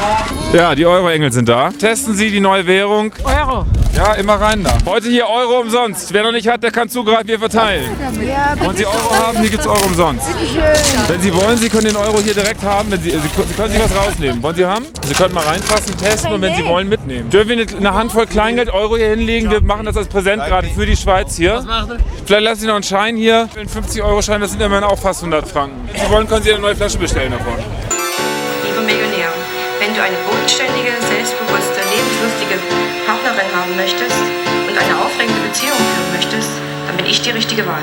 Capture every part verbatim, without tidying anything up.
Ja, die Euro-Engel sind da. Testen Sie die neue Währung. Euro. Ja, immer rein da. Heute hier Euro umsonst. Wer noch nicht hat, der kann zugreifen, wir verteilen. Wollen Sie Euro haben, hier gibt es Euro umsonst. Wenn Sie wollen, Sie können den Euro hier direkt haben. Wenn Sie, Sie, Sie können sich was rausnehmen. Wollen Sie haben? Sie können mal reinfassen, testen und wenn Sie wollen, mitnehmen. Dürfen wir eine, eine Handvoll Kleingeld, Euro hier hinlegen? Wir machen das als Präsent gerade für die Schweiz hier. Vielleicht lassen Sie noch einen Schein hier. Ein fünfzig Euro Schein, das sind immerhin auch fast hundert Franken. Wenn Sie wollen, können Sie eine neue Flasche bestellen davon. Lieber Millionär, wenn du eine bodenständige, selbstbewusste, lebenslustige Partnerin haben möchtest und eine aufregende Beziehung führen möchtest, dann bin ich die richtige Wahl.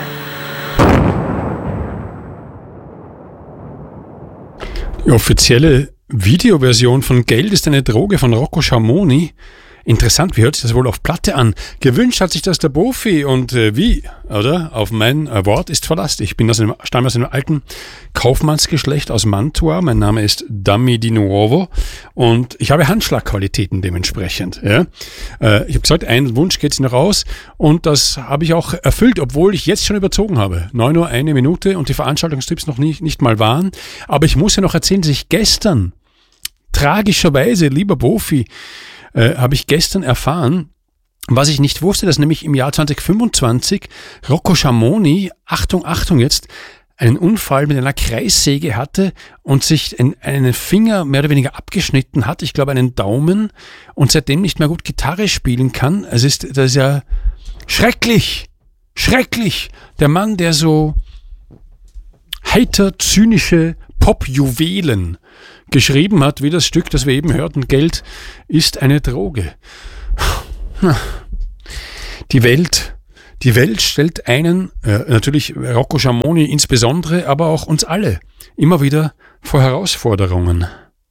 Die offizielle Videoversion von Geld ist eine Droge von Rocco Schamoni. Interessant, wie hört sich das wohl auf Platte an? Gewünscht hat sich das der Bofi und äh, wie, oder? Auf mein äh, Wort ist Verlass. Ich bin aus einem, stamme aus einem alten Kaufmannsgeschlecht aus Mantua. Mein Name ist Dammi di Nuovo und ich habe Handschlagqualitäten dementsprechend. Ja? Äh, ich habe gesagt, ein Wunsch geht noch aus und das habe ich auch erfüllt, obwohl ich jetzt schon überzogen habe. neun Uhr, eine Minute und die Veranstaltungstipps noch nicht, nicht mal waren. Aber ich muss ja noch erzählen, dass ich gestern, tragischerweise, lieber Bofi, Äh, habe ich gestern erfahren, was ich nicht wusste, dass nämlich im Jahr zwanzig fünfundzwanzig Rocco Schamoni, Achtung, Achtung jetzt, einen Unfall mit einer Kreissäge hatte und sich in, einen Finger mehr oder weniger abgeschnitten hat, ich glaube einen Daumen, und seitdem nicht mehr gut Gitarre spielen kann. Es ist, das ist ja schrecklich, schrecklich. Der Mann, der so heiter, zynische Pop-Juwelen geschrieben hat, wie das Stück, das wir eben hörten, Geld ist eine Droge. Die Welt, die Welt stellt einen, äh, natürlich Rocco Schamoni insbesondere, aber auch uns alle, immer wieder vor Herausforderungen.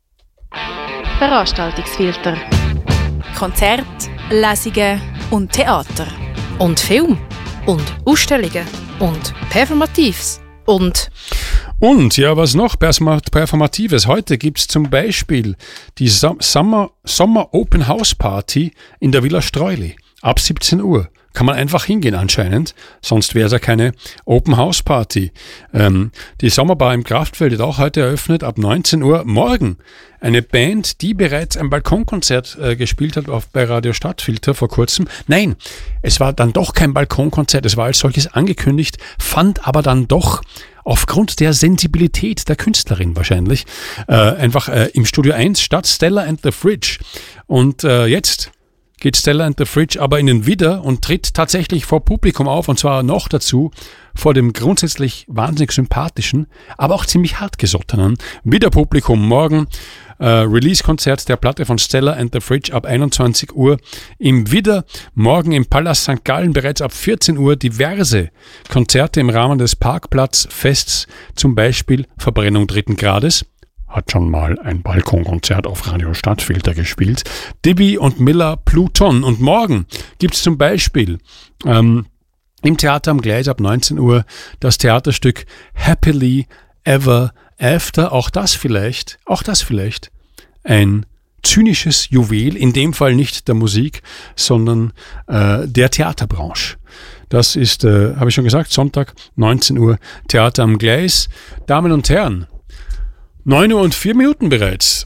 Veranstaltungsfilter. Konzert, Lesungen und Theater. Und Film. Und Ausstellungen. Und Performatives. Und... Und, ja, was noch Performatives? Heute gibt's zum Beispiel die Summer, Sommer Open House Party in der Villa Streuli. Ab siebzehn Uhr. Kann man einfach hingehen anscheinend, sonst wäre es ja keine Open House Party. Ähm, die Sommerbar im Kraftfeld wird auch heute eröffnet, ab neunzehn Uhr. Morgen eine Band, die bereits ein Balkonkonzert äh, gespielt hat auf, bei Radio Stadtfilter vor kurzem. Nein, es war dann doch kein Balkonkonzert, es war als solches angekündigt, fand aber dann doch aufgrund der Sensibilität der Künstlerin wahrscheinlich äh, einfach äh, im Studio eins statt Stella and the Fridge. Und äh, jetzt geht Stella and the Fridge aber in den Widder und tritt tatsächlich vor Publikum auf, und zwar noch dazu vor dem grundsätzlich wahnsinnig sympathischen, aber auch ziemlich hartgesottenen Widder-Publikum. Morgen äh, Release-Konzert der Platte von Stella and the Fridge ab einundzwanzig Uhr im Widder. Morgen im Palast Sankt Gallen bereits ab vierzehn Uhr diverse Konzerte im Rahmen des Parkplatzfests, zum Beispiel Verbrennung dritten Grades. Hat schon mal ein Balkonkonzert auf Radio Stadtfilter gespielt. Dibi und Miller Pluton. Und morgen gibt's zum Beispiel ähm, im Theater am Gleis ab neunzehn Uhr das Theaterstück Happily Ever After. Auch das vielleicht, auch das vielleicht ein zynisches Juwel, in dem Fall nicht der Musik, sondern äh, der Theaterbranche. Das ist, äh, habe ich schon gesagt, Sonntag neunzehn Uhr Theater am Gleis. Damen und Herren, neun Uhr und vier Minuten bereits.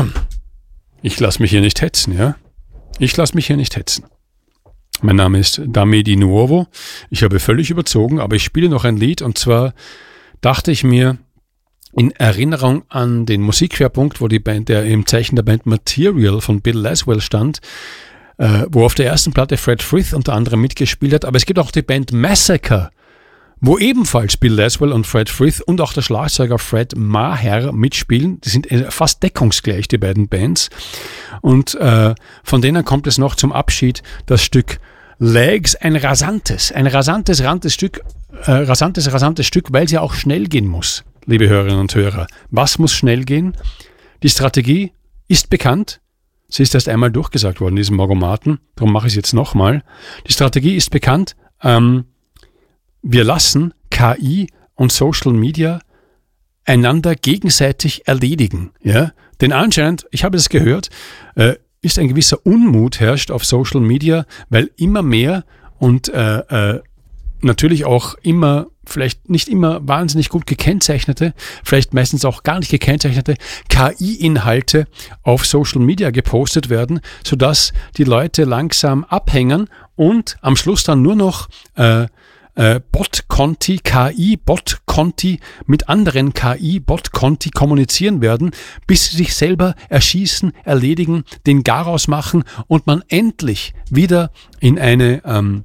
Ich lasse mich hier nicht hetzen, ja? Ich lasse mich hier nicht hetzen. Mein Name ist Dammi di Nuovo. Ich habe völlig überzogen, aber ich spiele noch ein Lied, und zwar dachte ich mir, in Erinnerung an den Musikschwerpunkt, wo die Band, der im Zeichen der Band Material von Bill Laswell stand, äh, wo auf der ersten Platte Fred Frith unter anderem mitgespielt hat, aber es gibt auch die Band Massacre, wo ebenfalls Bill Laswell und Fred Frith und auch der Schlagzeuger Fred Maher mitspielen. Die sind fast deckungsgleich, die beiden Bands. Und äh, von denen kommt es noch zum Abschied das Stück Legs, ein rasantes, ein rasantes, rasantes Stück, äh, rasantes, rasantes Stück, weil es ja auch schnell gehen muss, liebe Hörerinnen und Hörer. Was muss schnell gehen? Die Strategie ist bekannt. Sie ist erst einmal durchgesagt worden in diesem Morgomaten. Darum mache ich es jetzt nochmal. Die Strategie ist bekannt. Ähm, Wir lassen K I und Social Media einander gegenseitig erledigen. Ja? Denn anscheinend, ich habe es gehört, äh, ist ein gewisser Unmut herrscht auf Social Media, weil immer mehr und äh, äh, natürlich auch immer vielleicht nicht immer wahnsinnig gut gekennzeichnete, vielleicht meistens auch gar nicht gekennzeichnete K I-Inhalte auf Social Media gepostet werden, sodass die Leute langsam abhängen und am Schluss dann nur noch äh, äh, Bot-Konti, K I-Bot-Konti mit anderen K I-Bot-Konti kommunizieren werden, bis sie sich selber erschießen, erledigen, den Garaus machen und man endlich wieder in eine ähm,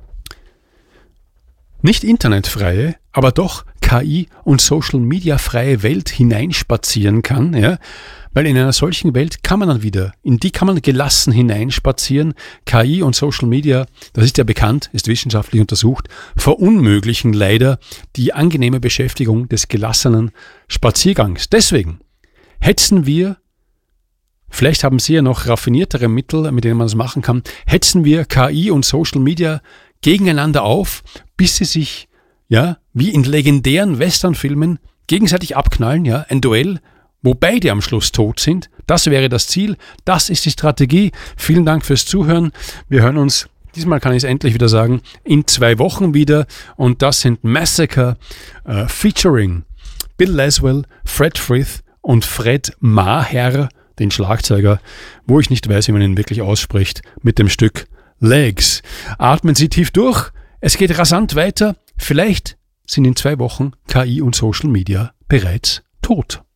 nicht internetfreie, aber doch K I- und Social-Media-freie Welt hineinspazieren kann, ja, weil in einer solchen Welt kann man dann wieder, in die kann man gelassen hineinspazieren. K I und Social Media, das ist ja bekannt, ist wissenschaftlich untersucht, verunmöglichen leider die angenehme Beschäftigung des gelassenen Spaziergangs. Deswegen hetzen wir, vielleicht haben Sie ja noch raffiniertere Mittel, mit denen man das machen kann, hetzen wir K I und Social Media gegeneinander auf, bis sie sich, ja, wie in legendären Westernfilmen gegenseitig abknallen, ja, ein Duell, wo beide am Schluss tot sind. Das wäre das Ziel, das ist die Strategie. Vielen Dank fürs Zuhören. Wir hören uns, diesmal kann ich es endlich wieder sagen, in zwei Wochen wieder und das sind Massacre äh, featuring Bill Laswell, Fred Frith und Fred Maher, den Schlagzeuger, wo ich nicht weiß, wie man ihn wirklich ausspricht, mit dem Stück Legs. Atmen Sie tief durch, es geht rasant weiter. Vielleicht sind in zwei Wochen K I und Social Media bereits tot.